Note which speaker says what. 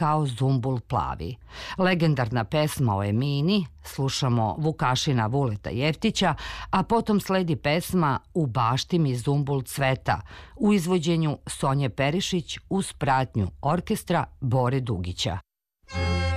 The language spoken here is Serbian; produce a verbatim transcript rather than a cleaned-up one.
Speaker 1: kao zumbul plavi. Legendarna pesma o Emini, slušamo Vukašina Vuleta Jeftića, a potom sledi pesma U bašti mi zumbul cveta u izvođenju Sonje Perišić uz pratnju orkestra Bore Dugića.